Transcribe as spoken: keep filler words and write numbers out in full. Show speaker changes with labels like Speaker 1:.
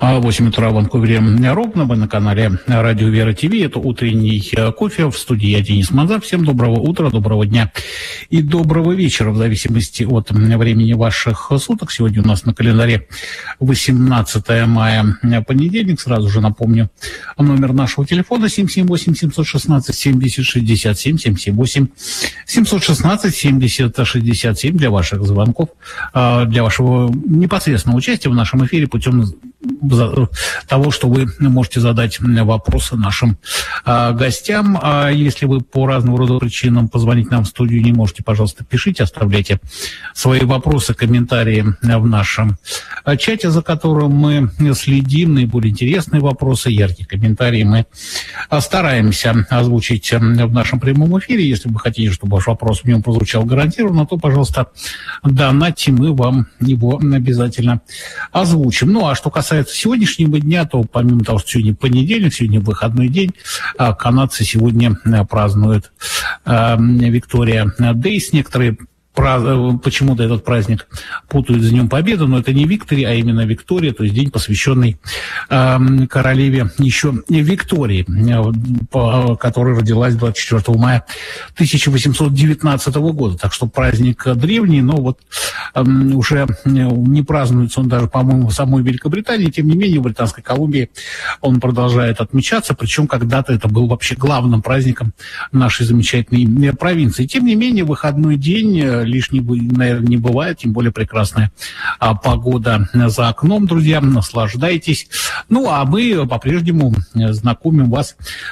Speaker 1: восемь утра в Ванкувере ровно. Вы на канале Радио Вера ТВ. Это утренний кофе. В студии я, Денис Мазар. Всем доброго утра, доброго дня и доброго вечера, в зависимости от времени ваших суток. Сегодня у нас на календаре восемнадцатое мая, понедельник. Сразу же напомню номер нашего телефона семь семь восемь семь один шесть семьдесят шестьдесят семь, семь семь восемь семь один шесть семьдесят шестьдесят семь для ваших звонков, для вашего непосредственного участия в нашем эфире путем того, что вы можете задать вопросы нашим а, гостям. А если вы по разного рода причинам позвонить нам в студию не можете, пожалуйста, пишите, оставляйте свои вопросы, комментарии в нашем чате, за которым мы следим. Наиболее интересные вопросы, яркие комментарии мы стараемся озвучить в нашем прямом эфире. Если вы хотите, чтобы ваш вопрос в нем прозвучал гарантированно, то, пожалуйста, донатьте, мы вам его обязательно озвучим. Ну, а что касается сегодняшнего дня, то помимо того, что сегодня понедельник, сегодня выходной день, канадцы сегодня празднуют Виктория Дейс. Некоторые почему-то этот праздник путают с Днем Победы, но это не Виктори, а именно Виктория, то есть день, посвященный э, королеве еще Виктории, э, которая родилась двадцать четвёртого мая тысяча восемьсот девятнадцатого года. Так что праздник древний, но вот э, уже не празднуется он даже, по-моему, в самой Великобритании. Тем не менее, в Британской Колумбии он продолжает отмечаться, причем когда-то это был вообще главным праздником нашей замечательной провинции. Тем не менее, выходной день лишний, наверное, не бывает, тем более прекрасная а, погода за окном, друзья, наслаждайтесь. Ну, а мы по-прежнему знакомим вас